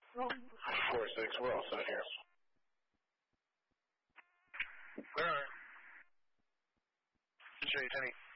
4-6, we're all set here. Where are you? J-Tenny.